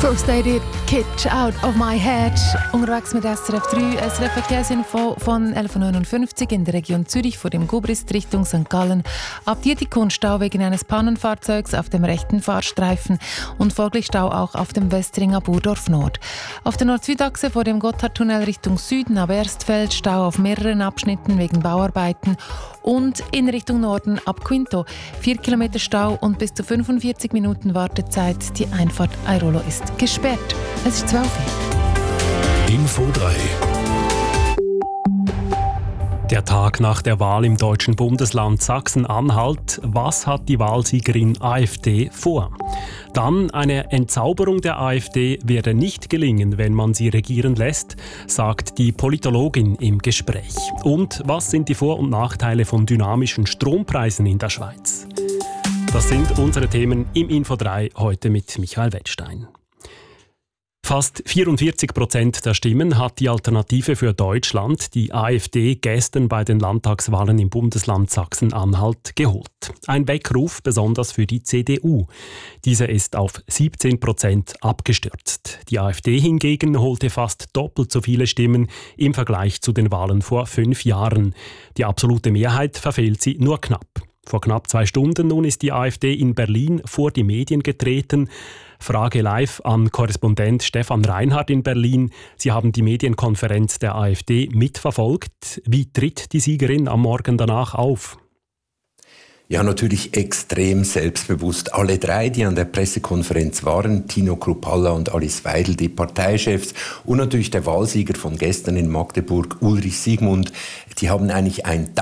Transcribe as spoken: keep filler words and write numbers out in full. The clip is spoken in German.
First I did Kitsch Out of My Head. Unterwegs mit S R F drei, S R F Verkehrsinfo von elf Uhr neunundfünfzig in der Region Zürich vor dem Gubrist Richtung Sankt Gallen. Ab Dietikon Stau wegen eines Pannenfahrzeugs auf dem rechten Fahrstreifen und folglich Stau auch auf dem Westringer Burdorf Nord. Auf der Nord-Süd-Achse vor dem Gotthardtunnel Richtung Süden ab Erstfeld Stau auf mehreren Abschnitten wegen Bauarbeiten und in Richtung Norden ab Quinto vier Kilometer Stau und bis zu fünfundvierzig Minuten Wartezeit. Die Einfahrt Airolo ist gesperrt. Es ist zwölf Uhr. Info drei. Der Tag nach der Wahl im deutschen Bundesland Sachsen-Anhalt. Was hat die Wahlsiegerin AfD vor? Dann, eine Entzauberung der AfD werde nicht gelingen, wenn man sie regieren lässt, sagt die Politologin im Gespräch. Und was sind die Vor- und Nachteile von dynamischen Strompreisen in der Schweiz? Das sind unsere Themen im Info drei heute mit Michael Wettstein. Fast vierundvierzig Prozent der Stimmen hat die Alternative für Deutschland, die AfD, gestern bei den Landtagswahlen im Bundesland Sachsen-Anhalt geholt. Ein Weckruf besonders für die C D U. Diese ist auf siebzehn Prozent abgestürzt. Die AfD hingegen holte fast doppelt so viele Stimmen im Vergleich zu den Wahlen vor fünf Jahren. Die absolute Mehrheit verfehlt sie nur knapp. Vor knapp zwei Stunden nun ist die AfD in Berlin vor die Medien getreten. Frage live an Korrespondent Stefan Reinhardt in Berlin. Sie haben die Medienkonferenz der AfD mitverfolgt. Wie tritt die Siegerin am Morgen danach auf? Ja, natürlich extrem selbstbewusst. Alle drei, die an der Pressekonferenz waren, Tino Kruppalla und Alice Weidel, die Parteichefs, und natürlich der Wahlsieger von gestern in Magdeburg, Ulrich Siegmund, die haben eigentlich ein